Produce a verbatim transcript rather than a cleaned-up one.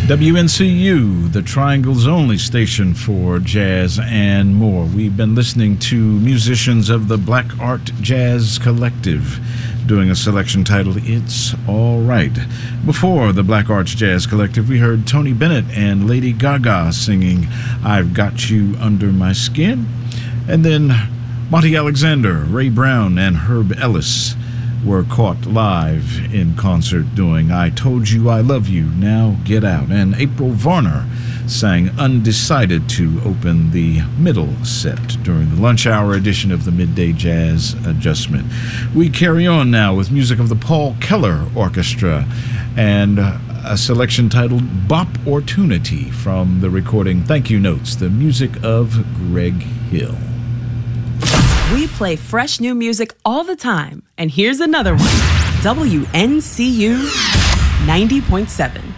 W N C U, the Triangle's only station for jazz and more. We've been listening to musicians of the Black Art Jazz Collective doing a selection titled It's All Right. Before the Black Arts Jazz Collective, we heard Tony Bennett and Lady Gaga singing I've Got You Under My Skin. And then Monty Alexander, Ray Brown, and Herb Ellis were caught live in concert doing I Told You I Love You, Now Get Out. And April Varner sang Undecided to open the middle set during the lunch hour edition of the Midday Jazz Adjustment. We carry on now with music of the Paul Keller Orchestra and a selection titled Bop-Ortunity from the recording Thank You Notes, the music of Greg Hill. We play fresh new music all the time, and here's another one. W N C U ninety point seven.